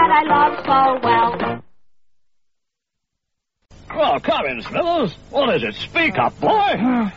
that I love so well. Well, come in, Smithers. What is it? Speak up, boy.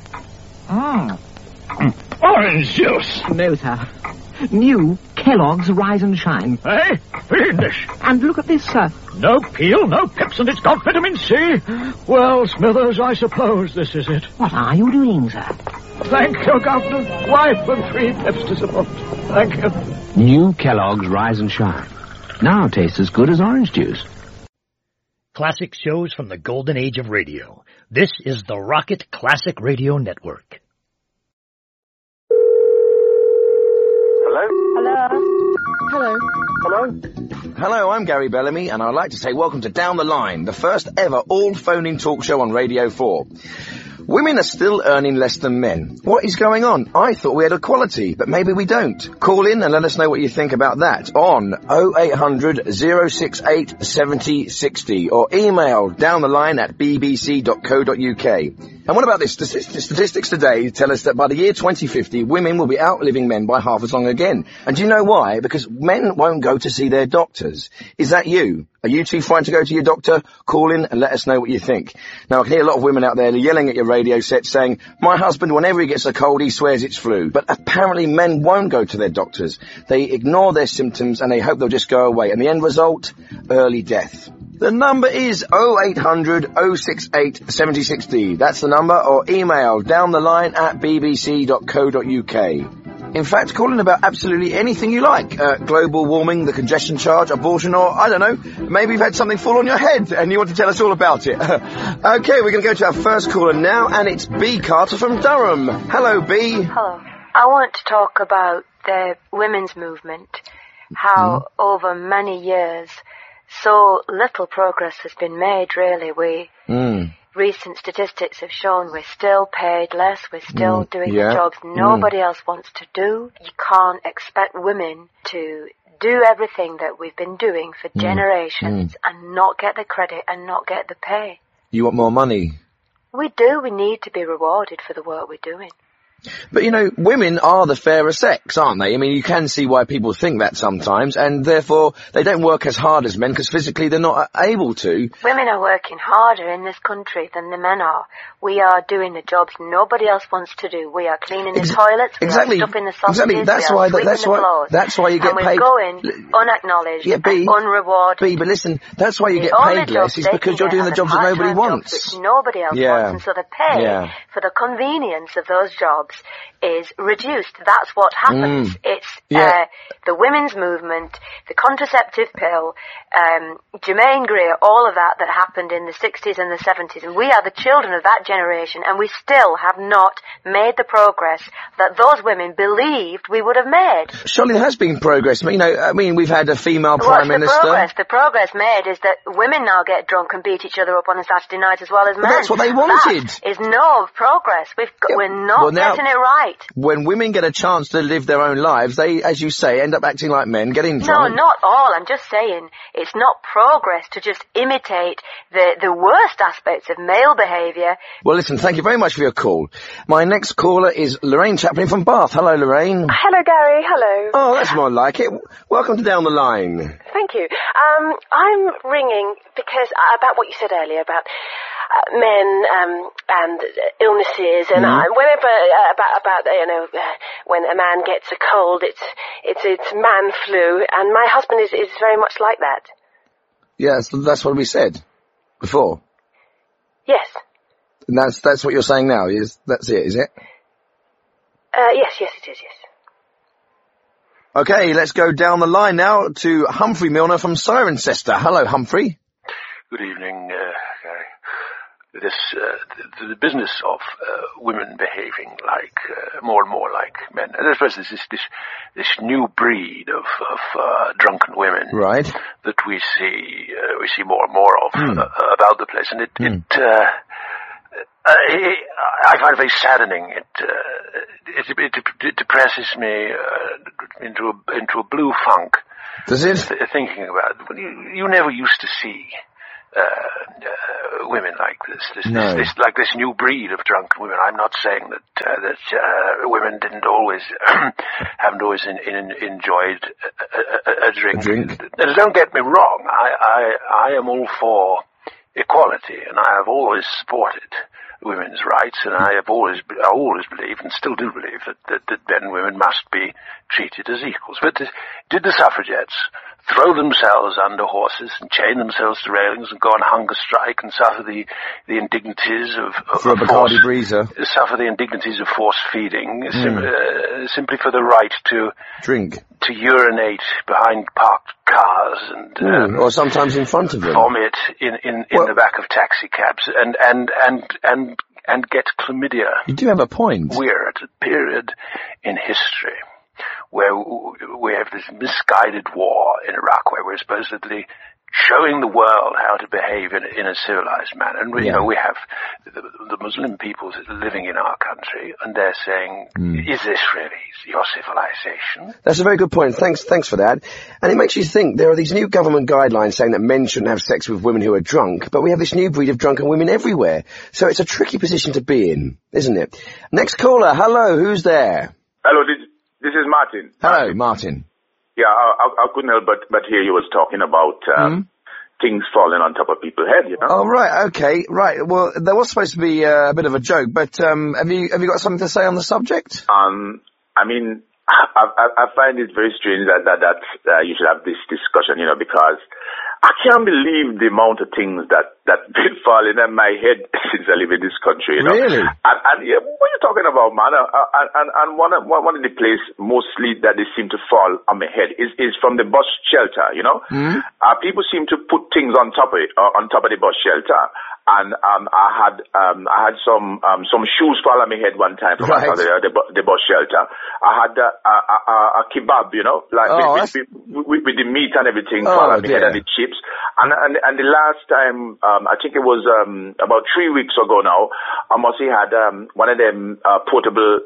Orange juice. No, sir. New Kellogg's Rise and Shine. Hey, fiendish. And look at this, sir. No peel, no pips, and it's got vitamin C. Well, Smithers, I suppose this is it. What are you doing, sir? Thank you, Governor. Wife and 3 pips to support. Thank you. New Kellogg's Rise and Shine. Now tastes as good as orange juice. Classic shows from the golden age of radio. This is the Rocket Classic Radio Network. Hello, I'm Gary Bellamy, and I'd like to say welcome to Down the Line, the first ever all-phone-in talk show on Radio 4. Women are still earning less than men. What is going on? I thought we had equality, but maybe we don't. Call in and let us know what you think about that on 0800 068 70 60 or email downtheline@bbc.co.uk. And what about this? The statistics today tell us that by the year 2050, women will be outliving men by half as long again. And do you know why? Because men won't go to see their doctors. Is that you? Are you too frightened to go to your doctor? Call in and let us know what you think. Now, I can hear a lot of women out there yelling at your radio set saying, my husband, whenever he gets a cold, he swears it's flu. But apparently men won't go to their doctors. They ignore their symptoms and they hope they'll just go away. And the end result? Early death. The number is 0800 068 7060. That's the number, or email downtheline@bbc.co.uk. In fact, call in about absolutely anything you like. Global warming, the congestion charge, abortion, or, I don't know, maybe you've had something fall on your head and you want to tell us all about it. Okay, we're going to go to our first caller now, and it's B. Carter from Durham. Hello, B. Hello. I want to talk about the women's movement, how over many years so little progress has been made, really. Recent statistics have shown we're still paid less, we're still doing the jobs nobody else wants to do. You can't expect women to do everything that we've been doing for generations and not get the credit and not get the pay. You want more money? We do. We need to be rewarded for the work we're doing. But, you know, women are the fairer sex, aren't they? I mean, you can see why people think that sometimes, and therefore they don't work as hard as men because physically they're not able to. Women are working harder in this country than the men are. We are doing the jobs nobody else wants to do. We are cleaning the toilets, we are stuffing the sausages, we are sweeping the floors. That's why you get paid. And we're going unacknowledged and unrewarded. But listen, that's why you get paid less, is because you're doing the jobs that nobody wants. Jobs which nobody else wants, and so the pay for the convenience of those jobs is reduced. That's what happens. It's the women's movement, the contraceptive pill, Germaine Greer, all of that happened in the 60s and the 70s. And we are the children of that generation, and we still have not made the progress that those women believed we would have made. Surely there has been progress. I mean, we've had a female prime minister. The progress made is that women now get drunk and beat each other up on a Saturday night as well as men. Well, that's what they wanted. That is no progress. We're not getting it right. When women get a chance to live their own lives, they, as you say, end up acting like men, getting drunk. No, not all. I'm just saying it's not progress to just imitate the worst aspects of male behaviour. Well, listen, thank you very much for your call. My next caller is Lorraine Chaplin from Bath. Hello, Lorraine. Hello, Gary. Hello. Oh, that's more like it. Welcome to Down the Line. Thank you. I'm ringing because about what you said earlier about men and illnesses, and whenever about when a man gets a cold, it's man flu, and my husband is very much like that. Yes, that's what we said before. Yes. And that's what you're saying now. That's it, is it? Yes, it is. Yes. Okay, let's go down the line now to Humphrey Milner from Cirencester. Hello, Humphrey. Good evening, Gary. The business of women behaving like more and more like men. And I suppose there's this new breed of drunken women, right? That we see more and more of about the place, and I find it very saddening. It depresses me into a blue funk. Does it? Thinking about it. You never used to see women like this No. like this new breed of drunken women. I'm not saying that women haven't always enjoyed a drink. Don't get me wrong. I am all for equality, and I have always supported women's rights, and I always believed, and still do believe, that men and women must be treated as equals. But did the suffragettes throw themselves under horses and chain themselves to railings and go on hunger strike and suffer the indignities of Bacardi Breezer? Suffer the indignities of force feeding simply for the right to drink, to urinate behind parked cars and or sometimes in front of them, vomit in the back of taxi cabs and get chlamydia. You do have a point. We're at a period in history where we have this misguided war in Iraq, where we're supposedly showing the world how to behave in a civilized manner. And we have the Muslim peoples living in our country, and they're saying, is this really your civilization? That's a very good point. Thanks for that. And it makes you think there are these new government guidelines saying that men shouldn't have sex with women who are drunk, but we have this new breed of drunken women everywhere. So it's a tricky position to be in, isn't it? Next caller. Hello, who's there? Hello, this is Martin. Hello, Martin. Yeah, I couldn't help but hear you was talking about things falling on top of people's head, you know? Oh, right, okay, right. Well, there was supposed to be a bit of a joke, but have you got something to say on the subject? I mean, I find it very strange that you should have this discussion, you know, because I can't believe the amount of things that been falling in my head since I live in this country, you know. Really? And yeah, what are you talking about, man? And one of the places mostly that they seem to fall on my head is from the bus shelter, you know. People seem to put things on top of the bus shelter. And I had some shoes fall on my head one time from the bus shelter. I had a kebab, you know, like with the meat and everything fall on my head and the chips. And the last time, I think it was about 3 weeks ago now, I must have had one of them portable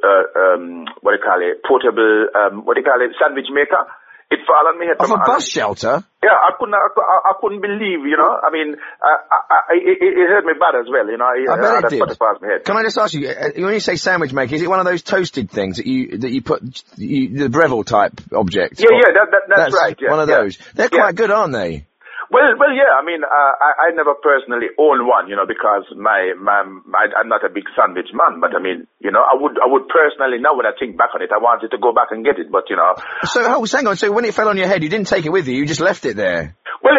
sandwich maker. It fell on me head. Off a bus shelter? Yeah, I couldn't believe, you know. I mean, it hurt me bad as well, you know. I bet it did. Past my head. Can I just ask you, when you say sandwich maker, is it one of those toasted things that you put the Breville type object? Yeah, that's right. Yeah, one of those. They're quite good, aren't they? Well, yeah. I mean, I never personally own one, you know, because I'm not a big sandwich man. But I mean, you know, I would personally, now when I think back on it, I wanted to go back and get it. But you know. So hang on. So when it fell on your head, you didn't take it with you. You just left it there. Well,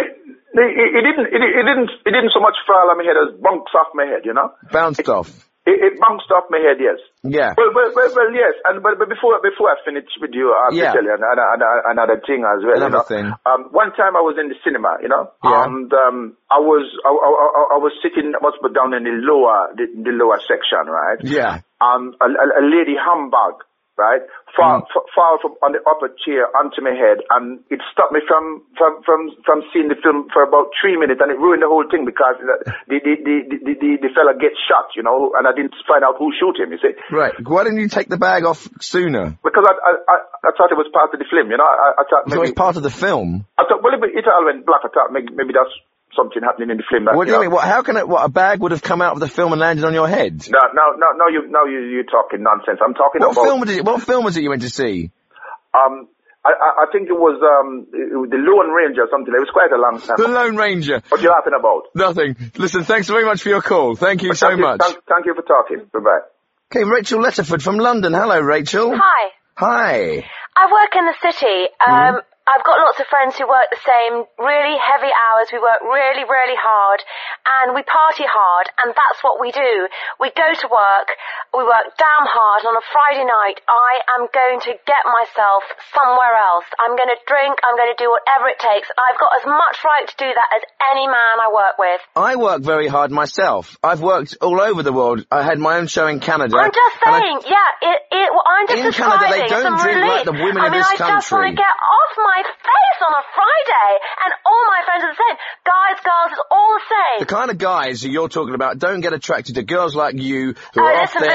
it didn't so much fall on my head as bounced off my head, you know. Bounced off. It bounced off my head, yes. Yeah. Well, yes. And but before I finish with you, I'll tell you another thing as well. Another thing. One time I was in the cinema, you know, yeah. and I was sitting, I must be down in the lower section, right? Yeah. A lady handbag, right, fall from on the upper chair onto my head, and it stopped me from seeing the film for about 3 minutes, and it ruined the whole thing because the fella gets shot, you know, and I didn't find out who shoot him, you see. Right. Why didn't you take the bag off sooner? Because I thought it was part of the film, you know. I thought maybe it was part of the film. I thought, well, it all went black. I thought maybe that's something happening in the film. What do you mean? How can a bag would have come out of the film and landed on your head? No, you're talking nonsense. I'm talking about... What film was it you went to see? I think it was the Lone Ranger or something. It was quite a long time. The Lone Ranger. What are you laughing about? Nothing. Listen, thanks very much for your call. Thank you so much. Thank you for talking. Bye-bye. Okay, Rachel Letterford from London. Hello, Rachel. Hi. Hi. I work in the city. I've got lots of friends who work the same, really heavy hours. We work really, really hard, and we party hard, and that's what we do. We go to work, we work damn hard. On a Friday night, I am going to get myself somewhere else. I'm going to drink, I'm going to do whatever it takes. I've got as much right to do that as any man I work with. I work very hard myself. I've worked all over the world. I had my own show in Canada. I'm just saying, I'm just in Canada, they don't drink like the women in this country. I just want to get off my face on a Friday, and all my friends are the same. Guys, girls, it's all the same. The kind of guys who you're talking about don't get attracted to girls like you who are off their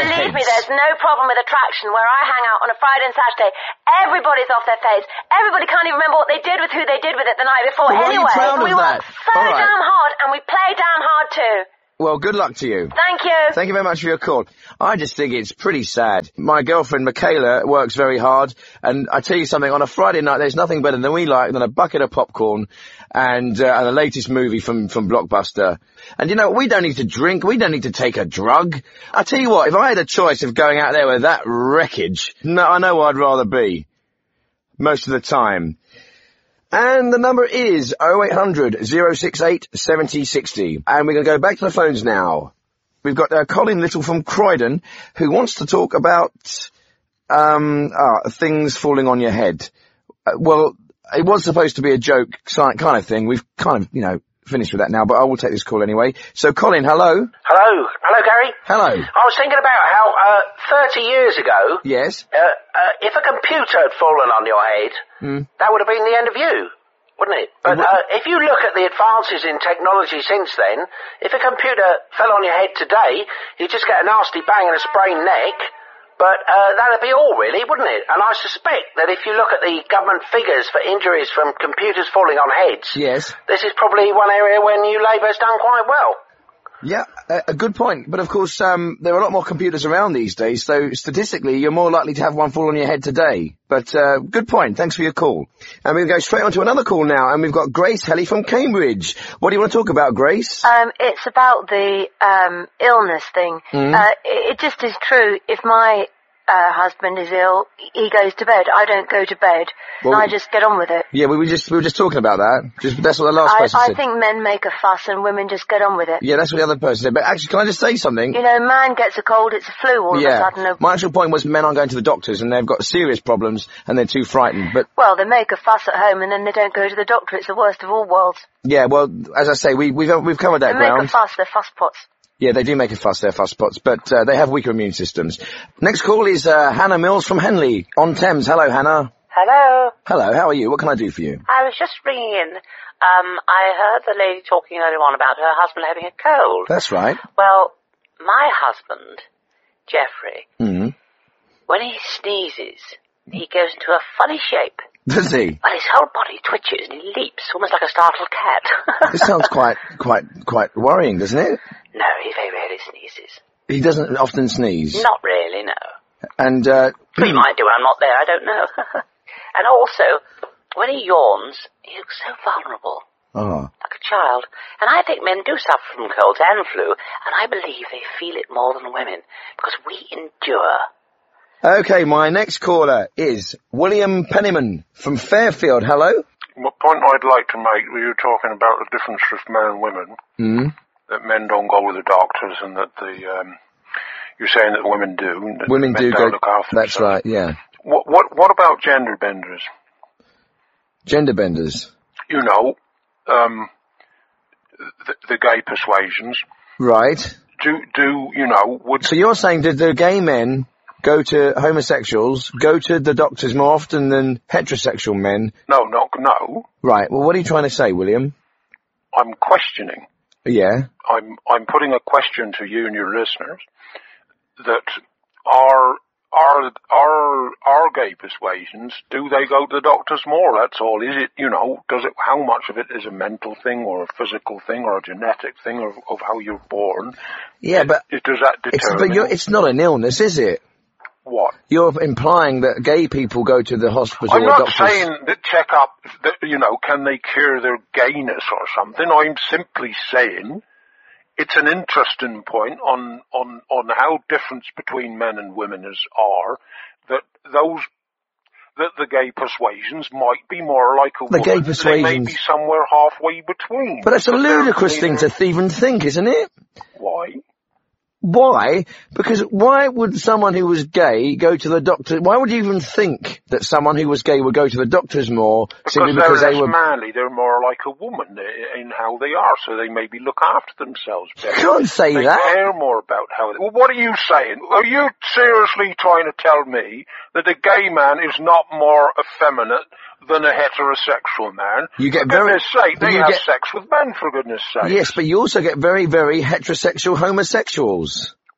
believe me, heads. there's no problem with attraction where I hang out on a Friday and Saturday. Everybody's off their face. Everybody can't even remember what they did with who they did with it the night before. Well, anyway, are you proud of we that? work so All right. damn hard and we play damn hard too. Well, good luck to you. Thank you. Thank you very much for your call. I just think it's pretty sad. My girlfriend, Michaela, works very hard, and I tell you something, on a Friday night, there's nothing better than we like than a bucket of popcorn and the latest movie from Blockbuster. And you know, we don't need to drink, we don't need to take a drug. I tell you what, if I had a choice of going out there with that wreckage, no, I know where I'd rather be. Most of the time. And the number is 0800 068 7060. And we're going to go back to the phones now. We've got Colin Little from Croydon who wants to talk about things falling on your head. Well, it was supposed to be a joke kind of thing. We've kind of, finished with that now, but I will take this call anyway. So, Colin, hello. Hello, Gary. Hello. I was thinking about how 30 years ago, yes, if a computer had fallen on your head, that would have been the end of you, wouldn't it? But if you look at the advances in technology since then, if a computer fell on your head today, you'd just get a nasty bang and a sprained neck. But that'd be all, really, wouldn't it? And I suspect that if you look at the government figures for injuries from computers falling on heads, yes, this is probably one area where New Labour's done quite well. Yeah, a good point. But of course, there are a lot more computers around these days, so statistically, you're more likely to have one fall on your head today. But good point. Thanks for your call. And we'll go straight on to another call now, and we've got Grace Helly from Cambridge. What do you want to talk about, Grace? It's about the illness thing. It just is true. If my husband is ill, he goes to bed. I don't go to bed. Well, and I just get on with it. Yeah, we were just talking about that. That's what the last person said. I think men make a fuss and women just get on with it. Yeah, that's what the other person said. But actually, can I just say something? Man gets a cold, it's a flu all of a sudden. My actual point was men aren't going to the doctors and they've got serious problems and they're too frightened. But well, they make a fuss at home and then they don't go to the doctor. It's the worst of all worlds. Yeah, well, as I say, we've covered that ground. They make a fuss, they're fuss pots. Yeah, they do make a fuss, they're fuss pots, but they have weaker immune systems. Next call is Hannah Mills from Henley on Thames. Hello, Hannah. Hello. Hello, how are you? What can I do for you? I was just ringing in. I heard the lady talking earlier on about her husband having a cold. That's right. Well, my husband, Jeffrey, when he sneezes, he goes into a funny shape. Does he? Well, his whole body twitches and he leaps, almost like a startled cat. This sounds quite worrying, doesn't it? No, he very rarely sneezes. He doesn't often sneeze? Not really, no. And, he might do when I'm not there, I don't know. And also, when he yawns, he looks so vulnerable. Oh. Like a child. And I think men do suffer from colds and flu, and I believe they feel it more than women, because we endure. Okay, my next caller is William Penniman from Fairfield. Hello? The point I'd like to make, you were talking about the difference with men and women, that men don't go to the doctors and that you're saying that women do. That women do go, look after that's themselves. right, yeah. What about gender benders? Gender benders? You know, the gay persuasions. Right. So you're saying that the gay men go to homosexuals, go to the doctors more often than heterosexual men? No. Right, well what are you trying to say, William? I'm questioning. Yeah. I'm putting a question to you and your listeners that are gay persuasions, do they go to the doctors more? That's all. Is it, how much of it is a mental thing or a physical thing or a genetic thing of how you're born? Yeah, but does that determine? It's not an illness, is it? What? You're implying that gay people go to the hospital I'm or not doctors. saying that check up, can they cure their gayness or something? I'm simply saying it's an interesting point on how difference between men and women are, that the gay persuasions might be more like a woman. Gay persuasions. They may be somewhere halfway between. But that's a ludicrous thing to even think, isn't it? Why? Why? Because why would someone who was gay go to the doctor? Why would you even think that someone who was gay would go to the doctors more? Because they're less manly. They're more like a woman in how they are, so they maybe look after themselves better. You can't say they that. They care more about how they... Well, what are you saying? Are you seriously trying to tell me that a gay man is not more effeminate than a heterosexual man? You get for goodness sake, they have sex with men, for goodness sake. Yes, but you also get very, very heterosexual homosexuals.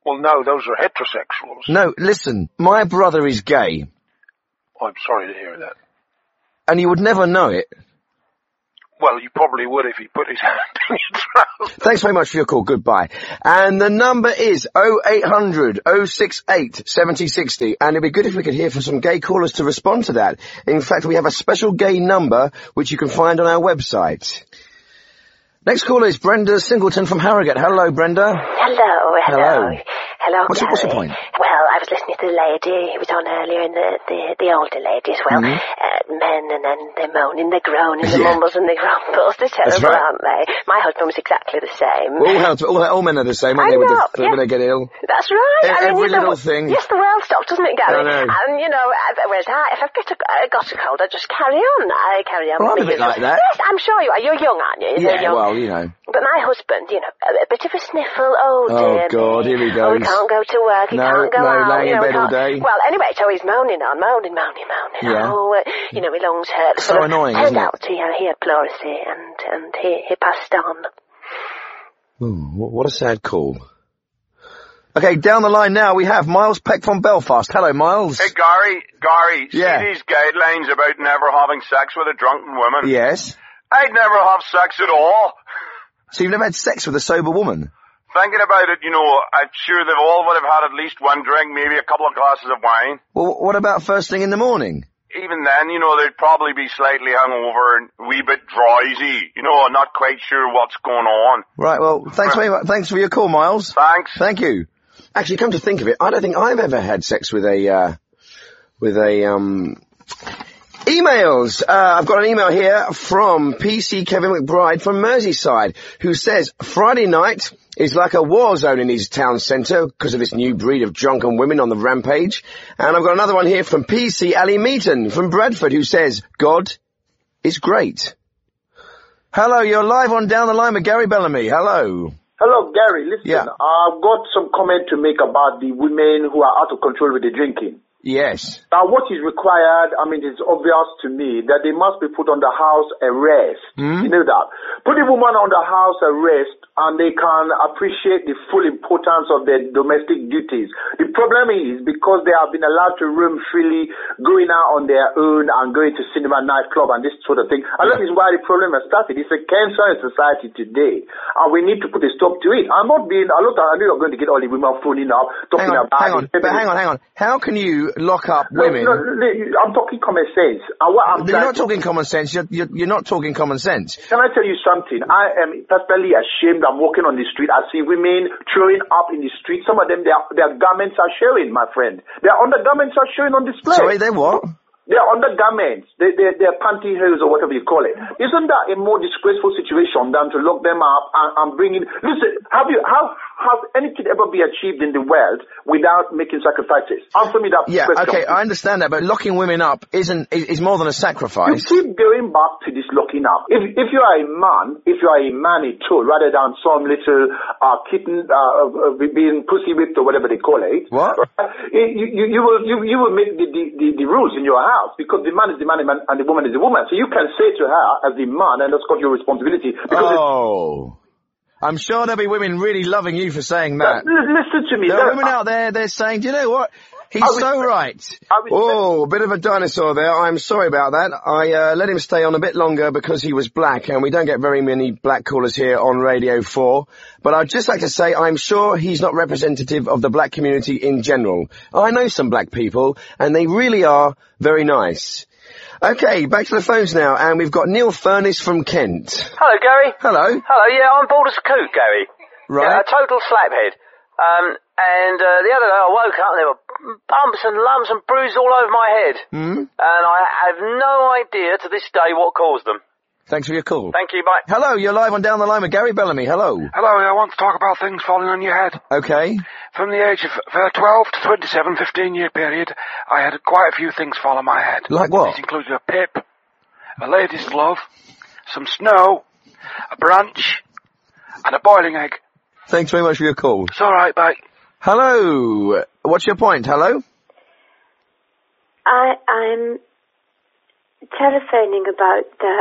Well, no, those are heterosexuals. No, listen, my brother is gay. I'm sorry to hear that. And you would never know it. Well, you probably would if he put his hand in your trousers. Thanks very much for your call. Goodbye. And the number is 0800 068 7060. And it'd be good if we could hear from some gay callers to respond to that. In fact, we have a special gay number which you can find on our website. Next caller is Brenda Singleton from Harrogate. Hello, Brenda. Hello. What's your point? Well, I was listening to the lady who was on earlier, and the older lady as well. Men, and then they're moaning, they're groaning, the mumbles and the grumbles. They're terrible, right. aren't they? My husband was exactly the same. All men are the same, aren't they, when they get ill? That's right. Every little thing. Yes, the world stops, doesn't it, Gary? I know. And, whereas if I've got a cold, I just carry on. I carry on. Well, I'm a bit like that. Yes, I'm sure you are. You're young, aren't you? Yeah, well, you know. But my husband, a bit of a sniffle. Oh, dear. Oh, God, here he goes. Oh, he can't go to work. He can't go out. Laying in bed all day. Well, anyway, so he's moaning. Yeah. Oh, my lungs hurt. So annoying, isn't it? He had pleurisy, and he passed on. Ooh, what a sad call. Okay, down the line now we have Miles Peck from Belfast. Hello, Miles. Hey, Gary, Yeah. see these guidelines about never having sex with a drunken woman? Yes. I'd never have sex at all. So you've never had sex with a sober woman? Thinking about it, I'm sure they all would have had at least one drink, maybe a couple of glasses of wine. Well, what about first thing in the morning? Even then, they'd probably be slightly hungover and a wee bit drowsy, not quite sure what's going on. Right, well, thanks very much. Thanks for your call, Miles. Thanks. Thank you. Actually, come to think of it, I don't think I've ever had sex with emails. I've got an email here from PC Kevin McBride from Merseyside, who says Friday night is like a war zone in his town centre because of this new breed of drunken women on the rampage. And I've got another one here from PC Ali Meaton from Bradford, who says God is great. Hello, you're live on Down the Line with Gary Bellamy. Hello. Hello, Gary. Listen, I've got some comment to make about the women who are out of control with the drinking. Yes. Now, what is required, it's obvious to me that they must be put under house arrest. You know that. Put a woman under house arrest and they can appreciate the full importance of their domestic duties. The problem is because they have been allowed to roam freely, going out on their own and going to cinema, nightclub and this sort of thing. And that is why the problem has started. It's a cancer in society today. And we need to put a stop to it. I know you're going to get all the women phoning up, talking about it. Hang on. How can you lock up women? No, I'm talking common sense. You're not talking common sense. You're not talking common sense. Can I tell you something? I am personally ashamed. I'm walking on the street. I see women throwing up in the street. Some of them, their garments are showing, my friend. Their undergarments are showing on display. Sorry, they're what? They're undergarments. They're pantyhose or whatever you call it. Isn't that a more disgraceful situation than to lock them up and bring in... Listen, has anything ever been achieved in the world without making sacrifices? Answer me that question. Yeah, okay, I understand that, but locking women up is more than a sacrifice. You keep going back to this locking up. If you are a man at all, rather than some little kitten being pussy whipped or whatever they call it, what? You will make the rules in your house because the man is the man and the woman is the woman. So you can say to her as the man, and that's got your responsibility. I'm sure there'll be women really loving you for saying that. Listen to me. There are women out there, they're saying, do you know what? He's so right. A bit of a dinosaur there. I'm sorry about that. I let him stay on a bit longer because he was black, and we don't get very many black callers here on Radio 4. But I'd just like to say I'm sure he's not representative of the black community in general. I know some black people, and they really are very nice. Okay, back to the phones now, and we've got Neil Furness from Kent. Hello, Gary. Hello. Hello, yeah, I'm bald as a coot, Gary. Right. Yeah, a total slaphead. And the other day I woke up and there were bumps and lumps and bruises all over my head. And I have no idea to this day what caused them. Thanks for your call. Thank you, bye. Hello, you're live on Down the Line with Gary Bellamy. Hello. Hello, I want to talk about things falling on your head. Okay. From the age of 12 to 27, 15-year period, I had quite a few things fall on my head. Like what? This includes a pip, a lady's glove, some snow, a branch, and a boiling egg. Thanks very much for your call. It's all right, bye. Hello. What's your point? Hello? I'm telephoning about the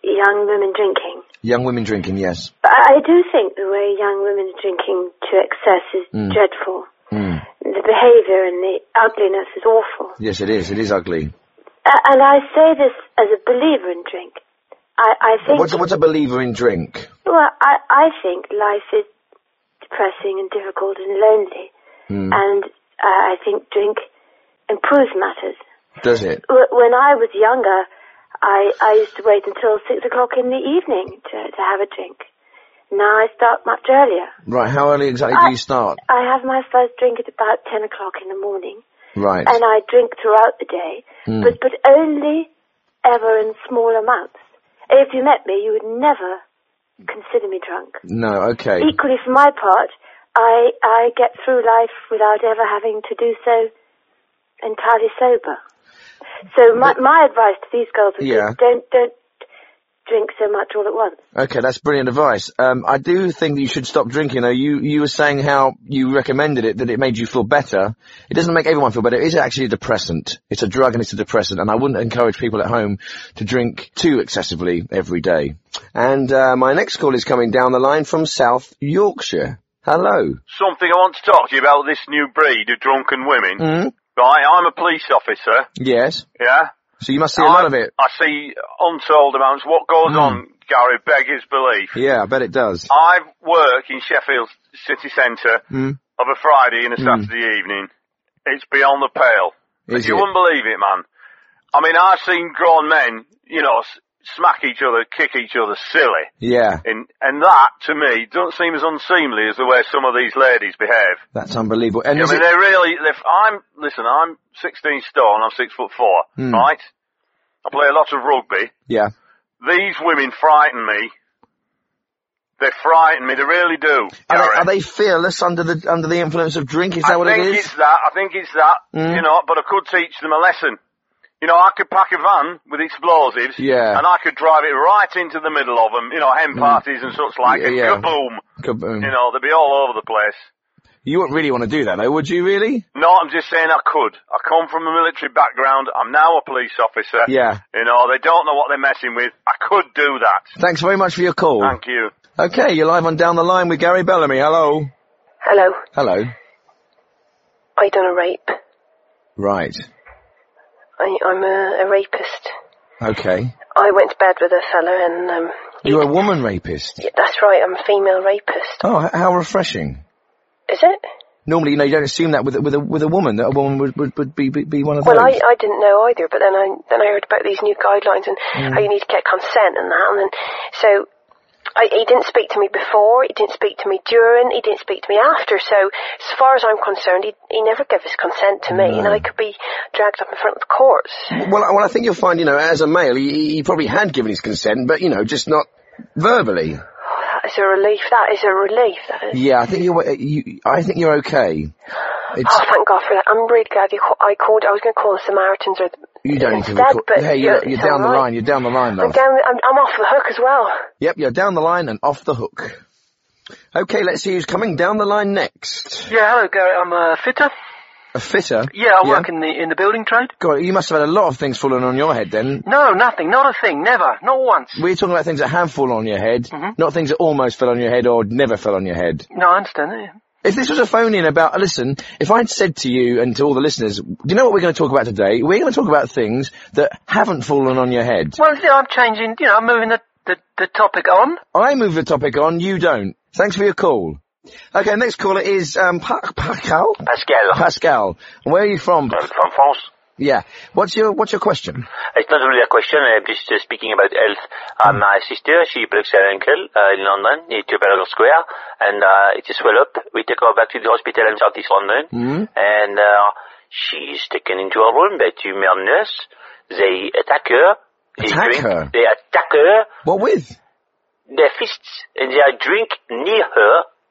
young women drinking. Young women drinking, yes. I do think the way young women are drinking to excess is dreadful. The behaviour and the ugliness is awful. Yes, it is. It is ugly. And I say this as a believer in drink. I think... What's a believer in drink? Well, I think life is depressing and difficult and lonely. And I think drink improves matters. Does it? When I was younger, I used to wait until 6 o'clock in the evening to have a drink. Now I start much earlier. Right, how early exactly do you start? I have my first drink at about 10 o'clock in the morning. Right. And I drink throughout the day, but only ever in small amounts. If you met me, you would never consider me drunk. No, okay. Equally, for my part, I get through life without ever having to do so entirely sober. So my advice to these girls is don't drink so much all at once. Okay, that's brilliant advice. I do think that you should stop drinking, though. You were saying how you recommended it, that it made you feel better. It doesn't make everyone feel better. It is actually a depressant. It's a drug and it's a depressant, and I wouldn't encourage people at home to drink too excessively every day. And my next call is coming down the line from South Yorkshire. Hello. Something I want to talk to you about this new breed of drunken women. Right, I'm a police officer. Yes. Yeah? So you must see a lot of it. I see untold amounts. What goes on, Gary, beggars belief. Yeah, I bet it does. I work in Sheffield city centre of a Friday and a Saturday evening. It's beyond the pale. You wouldn't believe it, man. I mean, I've seen grown men, smack each other, kick each other silly. Yeah. And that, to me, doesn't seem as unseemly as the way some of these ladies behave. That's unbelievable. And I'm 16 stone, I'm 6'4", right? I play a lot of rugby. Yeah. These women frighten me. They frighten me, they really do. Are they fearless under the influence of drink? Is that what it is? I think it's that, but I could teach them a lesson. I could pack a van with explosives, and I could drive it right into the middle of them, hen parties and such like, and kaboom. Kaboom. They'd be all over the place. You wouldn't really want to do that, though, would you, really? No, I'm just saying I could. I come from a military background. I'm now a police officer. Yeah. They don't know what they're messing with. I could do that. Thanks very much for your call. Thank you. Okay, you're live on Down the Line with Gary Bellamy. Hello. Hello. Hello. I done a rape. Right. I'm a rapist. Okay. I went to bed with a fella and... You're a woman rapist? Yeah, that's right, I'm a female rapist. Oh, how refreshing. Is it? Normally, you don't assume that with a woman, that a woman would be one of those. Well, I didn't know either, but then I heard about these new guidelines and how you need to get consent and that, and then, so... he didn't speak to me before, he didn't speak to me during, he didn't speak to me after, so as far as I'm concerned, he never gave his consent to me, and I could be dragged up in front of the courts. Well, I think you'll find, as a male, he probably had given his consent, but, just not verbally. Oh, that is a relief, that is. Yeah, I think you're okay. Oh, thank God for that. I'm really glad I called. I was going to call the Samaritans or you don't instead, need to but hey, you're down the line. You're down the line, though. I'm off the hook as well. Yep, you're down the line and off the hook. Okay, let's see who's coming down the line next. Yeah, hello, Gary. I'm a fitter. A fitter? Yeah, I work in the building trade. God, you must have had a lot of things falling on your head then. No, nothing. Not a thing. Never. Not once. We're talking about things that have fallen on your head, not things that almost fell on your head or never fell on your head. No, I understand that, yeah. If this was a phone-in about, listen, if I'd said to you and to all the listeners, do you know what we're going to talk about today? We're going to talk about things that haven't fallen on your head. Well, I'm changing, I'm moving the topic on. I move the topic on, you don't. Thanks for your call. Okay, next caller is, Pascal? Pascal. Where are you from? From France. Yeah. What's your question? It's not really a question, I'm just speaking about health. My sister, she breaks her ankle in London, near Trafalgar Square, and it is swell up. We take her back to the hospital in South East London, and she's taken into a room by two male nurses. They attack her. They attack her. What with? Their fists, and they drink near her,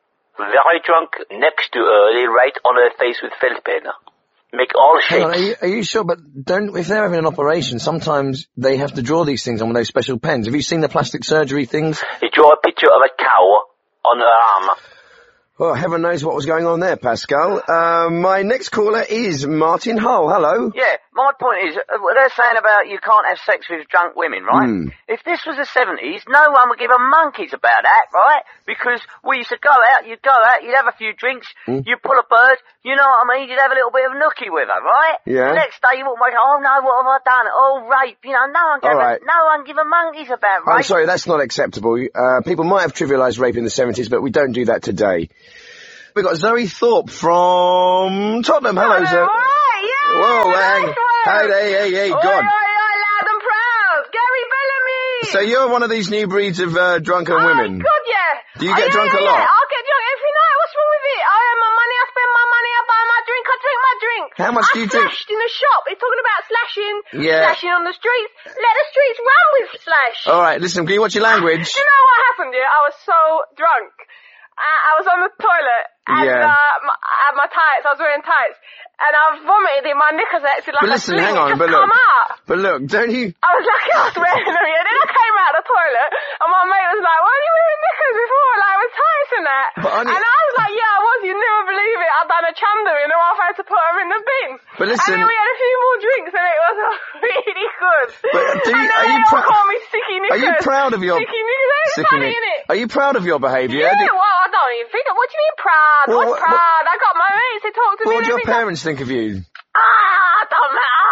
very drunk, next to her. They write on her face with felt pen. Make all shapes. Are you sure? But if they're having an operation, sometimes they have to draw these things on with those special pens. Have you seen the plastic surgery things? They draw a picture of a cow on her arm. Well, heaven knows what was going on there, Pascal. My next caller is Martin Hull. Hello. Yeah, my point is, they're saying about you can't have sex with drunk women, right? If this was the 70s, no one would give a monkeys about that, right? Because we used to go out, you'd have a few drinks, you'd pull a bird, you know what I mean? You'd have a little bit of nookie with her, right? Yeah. The next day you wouldn't wake up, oh no, what have I done? Oh, rape, you know, no one give a monkeys about rape. I'm sorry, that's not acceptable. People might have trivialised rape in the 70s, but we don't do that today. We've got Zoe Thorpe from Tottenham. Hello, Zoe. Right, yeah. Whoa, hey, God. Loud and proud. Gary Bellamy. So you're one of these new breeds of drunken women? God, yeah. Do you get drunk a lot? Yeah, I'll get drunk every night. What's wrong with it? I earn my money, I spend my money, I buy my drink, I drink my drink. How much do you drink? I slashed in the shop. It's talking about slashing. Yeah. Slashing on the streets. Let the streets run with slash. All right, listen, can you watch your language? You know what happened, yeah? I was so drunk. I was on the toilet, and my tights, I was wearing tights, and I vomited in my knickers, actually, like but listen, a hang on, but look, don't you... I was lucky I was wearing them, and then I came out of the toilet, and my mate was like, why are you wearing knickers before, like, with tights and that? And I was like, yeah, I was, you'd never believe it, I'd done a chanda, you know, I've had to put them in the bin. But listen... And then we had a few more drinks, and it was really good. But call me Sticky Knickers. Are you proud of your... Sticky Knickers, it's funny, innit? Are you proud of your behaviour? Yeah, well, I don't even think. What do you mean proud? What's proud? I got my mates to talk to me. What do your parents think of you? Don't matter.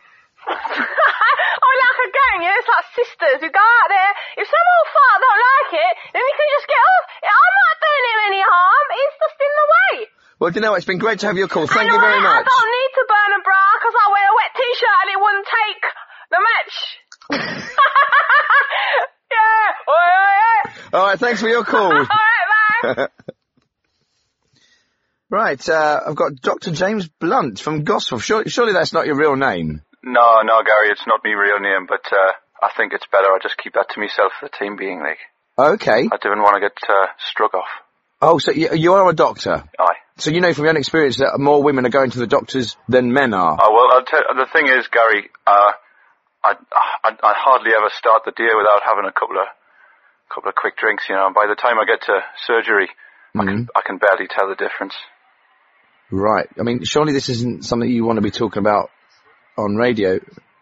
I'm like a gang, yeah? It's like sisters who go out there. If some old fart don't like it, then you can just get off. I'm not doing him any harm. It's just in the way. Well, do you know what? It's been great to have your call. Thank you very much. I don't need to burn a bra because I wear a wet t-shirt and it wouldn't take the match. Yeah. All right, thanks for your call. All right, bye. Right, I've got Dr. James Blunt from Gosforth. Surely that's not your real name? No, Gary, it's not my real name, but I think it's better I just keep that to myself for the team being, like. Okay. I didn't want to get struck off. Oh, so you are a doctor? Aye. So you know from your own experience that more women are going to the doctors than men are? Oh, well, the thing is, Gary, I hardly ever start the day without having a couple of quick drinks, you know, and by the time I get to surgery, I can barely tell the difference. Right. I mean, surely this isn't something you want to be talking about on radio.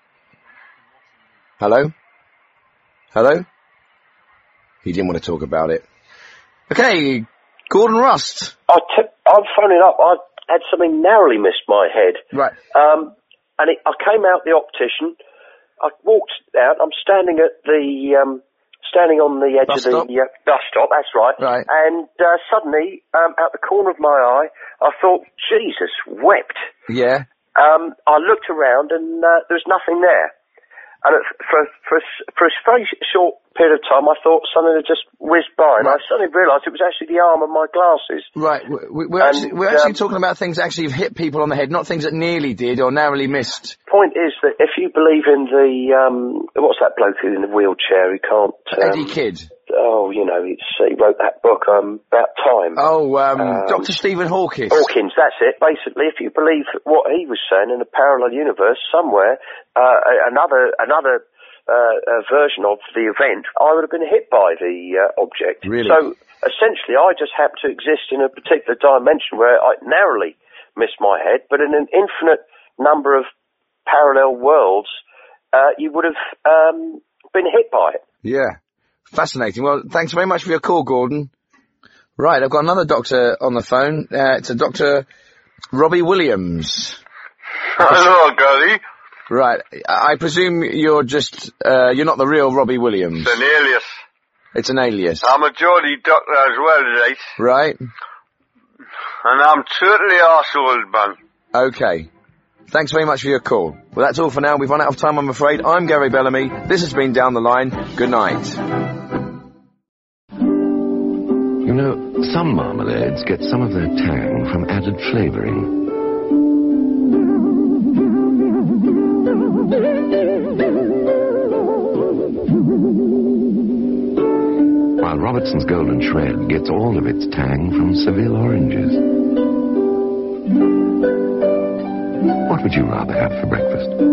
Hello? Hello? He didn't want to talk about it. Okay, Gordon Rust. I'm phoning up. I had something narrowly missed my head. Right. And I came out the optician. I walked out. I'm standing at the standing on the edge of the bus stop. That's right. Right. And suddenly, out the corner of my eye, I thought, Jesus, wept. Yeah. I looked around and there was nothing there. And for a very short period of time, I thought something had just whizzed by, and I suddenly realised it was actually the arm of my glasses. Right, we're actually talking about things that actually have hit people on the head, not things that nearly did or narrowly missed. Point is that if you believe in the, what's that bloke in the wheelchair who can't... Eddie Kidd. Oh, you know, he wrote that book, about time. Oh, Dr. Stephen Hawkins. Hawkins, that's it. Basically, if you believe what he was saying in a parallel universe somewhere, another version of the event, I would have been hit by the object. Really? So, essentially, I just happen to exist in a particular dimension where I narrowly missed my head, but in an infinite number of parallel worlds, you would have been hit by it. Yeah. Fascinating. Well, thanks very much for your call, Gordon. Right, I've got another doctor on the phone. It's a Dr. Robbie Williams. Hello, Gary. Right, I presume you're just, you're not the real Robbie Williams. It's an alias. It's an alias. I'm a Geordie doctor as well, right? Right. And I'm totally arsehole, man. Okay. Thanks very much for your call. Well, that's all for now. We've run out of time, I'm afraid. I'm Gary Bellamy. This has been Down the Line. Good night. You know, some marmalades get some of their tang from added flavouring. While Robertson's Golden Shred gets all of its tang from Seville oranges. What would you rather have for breakfast?